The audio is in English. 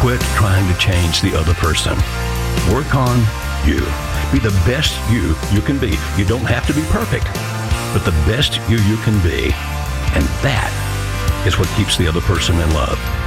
Quit trying to change the other person. Work on you. Be the best you can be. You don't have to be perfect, but the best you can be. And that is what keeps the other person in love.